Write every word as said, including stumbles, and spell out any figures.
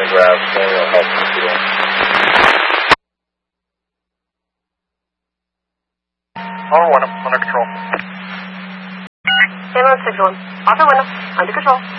grab manual help proceeding. Auto Wyndham, under control. Ambulance six one. Auto Wyndham, under control.